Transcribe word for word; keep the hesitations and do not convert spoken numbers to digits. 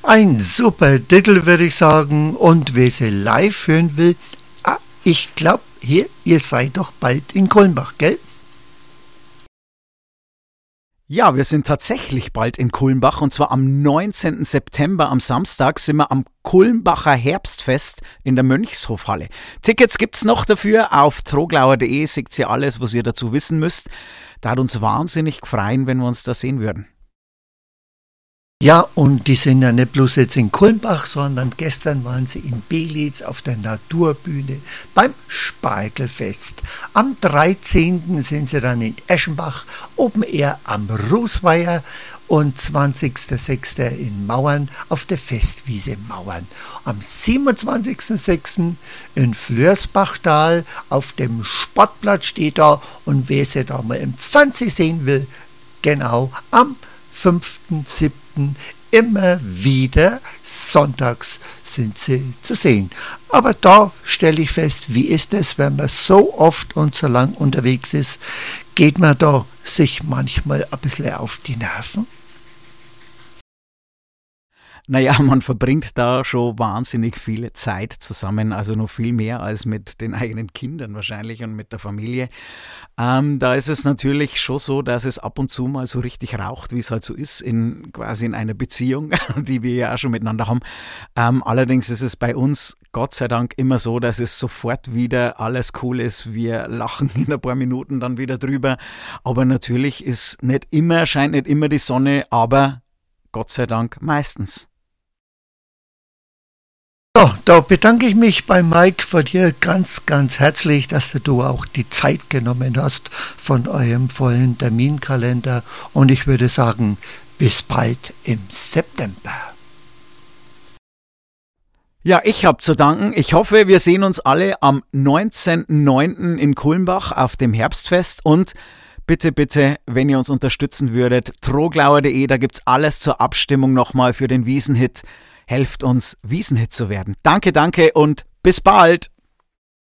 Ein super Titel, würde ich sagen. Und wer sie live hören will, ah, ich glaube, hier, ihr seid doch bald in Kulmbach, gell? Ja, wir sind tatsächlich bald in Kulmbach und zwar am neunzehnten September, am Samstag, sind wir am Kulmbacher Herbstfest in der Mönchshofhalle. Tickets gibt's noch dafür auf troglauer punkt de, seht ihr alles, was ihr dazu wissen müsst. Da hat uns wahnsinnig gefreut, wenn wir uns da sehen würden. Ja, und die sind ja nicht bloß jetzt in Kulmbach, sondern gestern waren sie in Belitz auf der Naturbühne beim Spargelfest. Am dreizehnten sind sie dann in Eschenbach, Open Air am Rußweiher und zwanzigsten sechsten in Mauern auf der Festwiese Mauern. Am siebenundzwanzigsten sechsten in Flörsbachtal auf dem Sportplatz steht da, und wer sie da mal im Fernsehen sehen will, genau am fünften siebten immer wieder sonntags sind sie zu sehen. Aber da stelle ich fest, wie ist es, wenn man so oft und so lang unterwegs ist, geht man da sich manchmal ein bisschen auf die Nerven? Naja, man verbringt da schon wahnsinnig viel Zeit zusammen, also noch viel mehr als mit den eigenen Kindern wahrscheinlich und mit der Familie. Ähm, da ist es natürlich schon so, dass es ab und zu mal so richtig raucht, wie es halt so ist, in quasi in einer Beziehung, die wir ja auch schon miteinander haben. Ähm, allerdings ist es bei uns Gott sei Dank immer so, dass es sofort wieder alles cool ist. Wir lachen in ein paar Minuten dann wieder drüber. Aber natürlich ist nicht immer, scheint nicht immer die Sonne, aber Gott sei Dank meistens. Ja, da bedanke ich mich bei Mike vor dir ganz, ganz herzlich, dass du auch die Zeit genommen hast von eurem vollen Terminkalender. Und ich würde sagen, bis bald im September. Ja, ich habe zu danken. Ich hoffe, wir sehen uns alle am neunzehnten neunten in Kulmbach auf dem Herbstfest. Und bitte, bitte, wenn ihr uns unterstützen würdet, troglauer punkt de, da gibt's alles zur Abstimmung nochmal für den Wiesenhit. Helft uns, Wiesenhit zu werden. Danke, danke und bis bald!